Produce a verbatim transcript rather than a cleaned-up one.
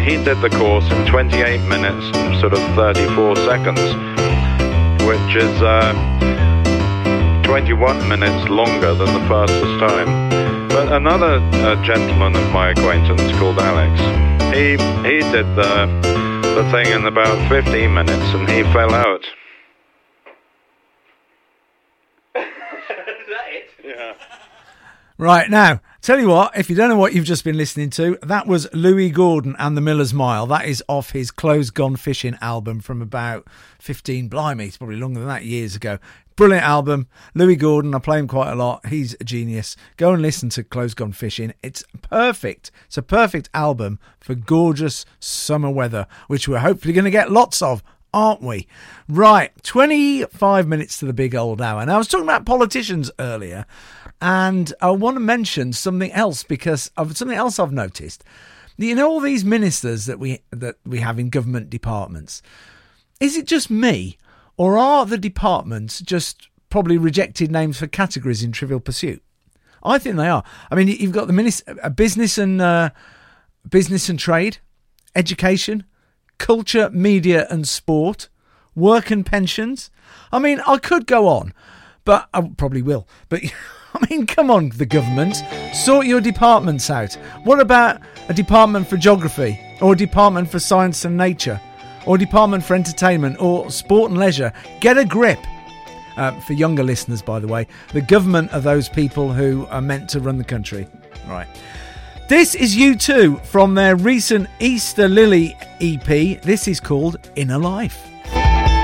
he did the course in twenty-eight minutes and sort of thirty-four seconds, which is uh, twenty-one minutes longer than the fastest time. But another uh, gentleman of my acquaintance called Alex, he he did the the thing in about fifteen minutes and he fell out. Is that it? Yeah. Right, now, tell you what, if you don't know what you've just been listening to, that was Louis Gordon and the Miller's Mile. That is off his Clothes Gone Fishing album from about fifteen, blimey, it's probably longer than that, years ago. Brilliant album. Louis Gordon, I play him quite a lot. He's a genius. Go and listen to Clothes Gone Fishing. It's perfect. It's a perfect album for gorgeous summer weather, which we're hopefully going to get lots of, aren't we? Right, twenty-five minutes to the big old hour. Now, I was talking about politicians earlier, and I want to mention something else because of something else I've noticed. You know, all these ministers that we that we have in government departments. Is it just me, or are the departments just probably rejected names for categories in Trivial Pursuit? I think they are. I mean, you've got the minister, uh, business and uh, business and trade, education, culture, media and sport, work and pensions. I mean, I could go on, but I probably will. But I mean, come on, the government, sort your departments out. What about a department for geography, or a department for science and nature, or a department for entertainment, or sport and leisure? Get a grip. Uh, for younger listeners, by the way, the government are those people who are meant to run the country. Right. This is U two from their recent Easter Lily E P. This is called Inner Life.